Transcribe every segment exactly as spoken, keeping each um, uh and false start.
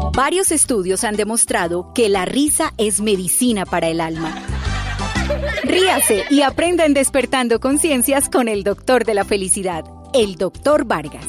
Varios estudios han demostrado que la risa es medicina para el alma. Ríase y aprenda en Despertando Conciencias con el doctor de la felicidad, el doctor Vargas.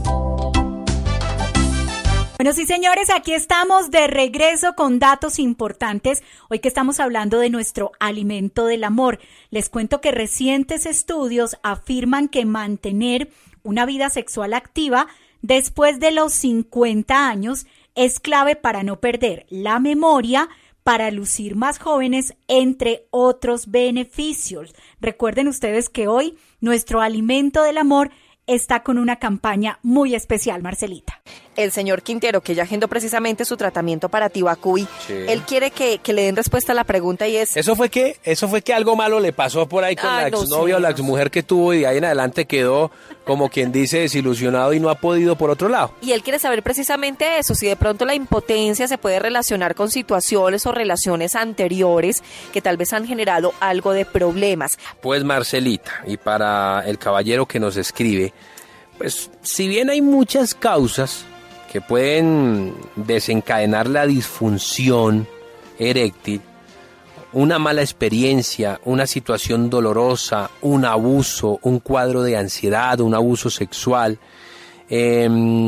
Bueno, sí, señores, aquí estamos de regreso con datos importantes. Hoy que estamos hablando de nuestro alimento del amor, les cuento que recientes estudios afirman que mantener una vida sexual activa después de los cincuenta años es clave para no perder la memoria, para lucir más jóvenes, entre otros beneficios. Recuerden ustedes que hoy nuestro alimento del amor está con una campaña muy especial, Marcelita. El señor Quintero, que ya agendó precisamente su tratamiento para Tibacuy, sí. Él quiere que, que le den respuesta a la pregunta y es... ¿Eso fue que ¿Eso fue que algo malo le pasó por ahí con ah, la exnovia no, o la exmujer que tuvo y de ahí en adelante quedó, como quien dice, desilusionado y no ha podido por otro lado? Y él quiere saber precisamente eso, si de pronto la impotencia se puede relacionar con situaciones o relaciones anteriores que tal vez han generado algo de problemas. Pues Marcelita, y para el caballero que nos escribe, pues si bien hay muchas causas que pueden desencadenar la disfunción eréctil, una mala experiencia, una situación dolorosa, un abuso, un cuadro de ansiedad, un abuso sexual, eh,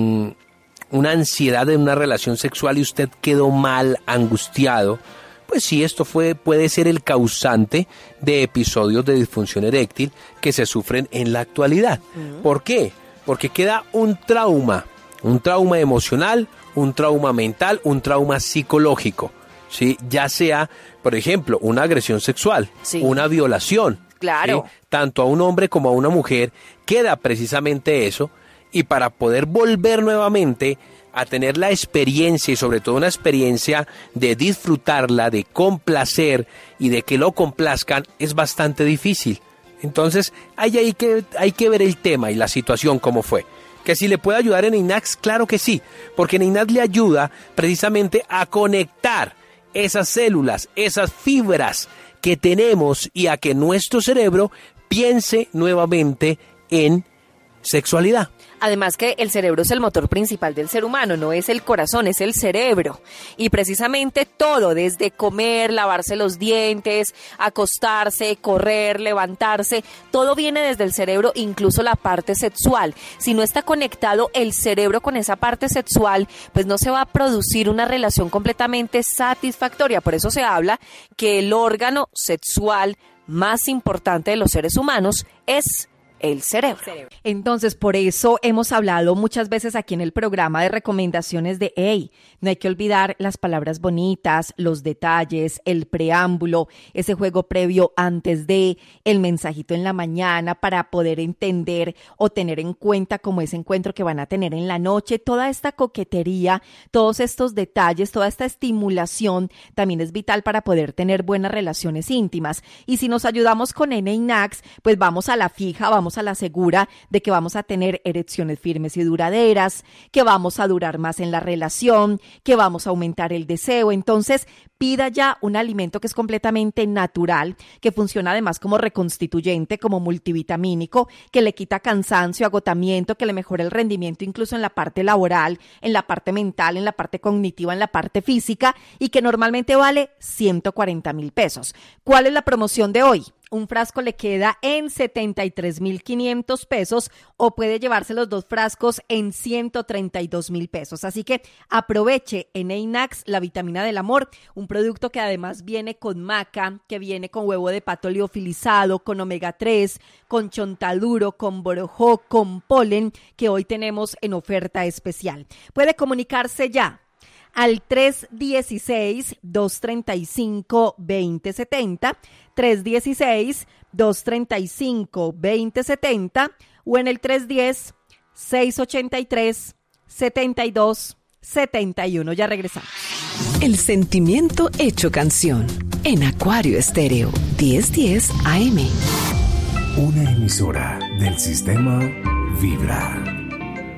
una ansiedad en una relación sexual y usted quedó mal, angustiado, pues sí, esto fue, puede ser el causante de episodios de disfunción eréctil que se sufren en la actualidad. Uh-huh. ¿Por qué? Porque queda un trauma. Un trauma emocional, un trauma mental, un trauma psicológico, ¿sí? Ya sea, por ejemplo, una agresión sexual, sí. Una violación. Claro. ¿Sí? Tanto a un hombre como a una mujer queda precisamente eso, y para poder volver nuevamente a tener la experiencia y sobre todo una experiencia de disfrutarla, de complacer y de que lo complazcan es bastante difícil. Entonces hay, hay, que, hay que ver el tema y la situación cómo fue. Que si le puede ayudar en Einax, claro que sí, porque Einax le ayuda precisamente a conectar esas células, esas fibras que tenemos y a que nuestro cerebro piense nuevamente en sexualidad. Además que el cerebro es el motor principal del ser humano, no es el corazón, es el cerebro. Y precisamente todo, desde comer, lavarse los dientes, acostarse, correr, levantarse, todo viene desde el cerebro, incluso la parte sexual. Si no está conectado el cerebro con esa parte sexual, pues no se va a producir una relación completamente satisfactoria. Por eso se habla que el órgano sexual más importante de los seres humanos es el cerebro. Entonces, por eso hemos hablado muchas veces aquí en el programa de recomendaciones de, hey, no hay que olvidar las palabras bonitas, los detalles, el preámbulo, ese juego previo antes de, el mensajito en la mañana para poder entender o tener en cuenta como ese encuentro que van a tener en la noche. Toda esta coquetería, todos estos detalles, toda esta estimulación también es vital para poder tener buenas relaciones íntimas. Y si nos ayudamos con Einax, pues vamos a la fija, vamos a la segura de que vamos a tener erecciones firmes y duraderas, que vamos a durar más en la relación, que vamos a aumentar el deseo. Entonces, pida ya un alimento que es completamente natural, que funciona además como reconstituyente, como multivitamínico, que le quita cansancio, agotamiento, que le mejora el rendimiento incluso en la parte laboral, en la parte mental, en la parte cognitiva, en la parte física, y que normalmente vale ciento cuarenta mil pesos. ¿Cuál es la promoción de hoy? Un frasco le queda en setenta y tres mil quinientos pesos o puede llevarse los dos frascos en ciento treinta y dos mil pesos. Así que aproveche en Einax la vitamina del amor, un producto que además viene con maca, que viene con huevo de pato liofilizado, con omega tres, con chontaduro, con borojó, con polen, que hoy tenemos en oferta especial. Puede comunicarse ya al tres uno seis, dos tres cinco, dos cero siete cero, tres uno seis, dos tres cinco, dos cero siete cero o en el tres uno cero, seis ocho tres, siete dos siete uno. Ya regresamos. El sentimiento hecho canción en Acuario Estéreo diez diez A M. Una emisora del sistema Vibra.